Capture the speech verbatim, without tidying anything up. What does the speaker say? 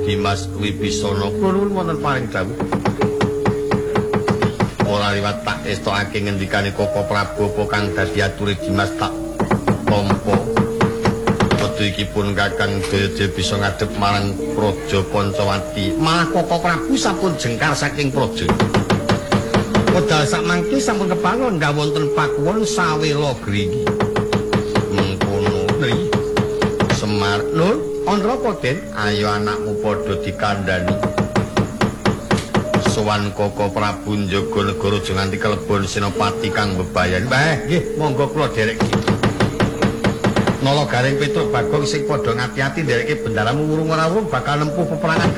Dimas Wibisana kula nuwun wonten paring dawuh. Ora liwat tak estokake ngendikane Koko Prabu apa kang dadi ature Dimas tak tampa. Wektu iki pun Kakang Jayajaya bisa ngadhep marang Praja Pancawati. Malah Koko Prabu sampun jengkar saking praja. Wedal sakmangke sampun kebangun nggih wonten pakuwon sawela gringi. Mengkono nri Semar Nur Andra Poden, ayo anakmu padha dikandhani. Sowan Koko Prabu njaga negara aja nganti kelebon senopati kang bebayan. Mbah, nggih, monggo kula derek. Nala Garing Petruk Bagong sing padha ngati-ati ndereke bendaramu wurung ora wurung bakal nempuh peperangan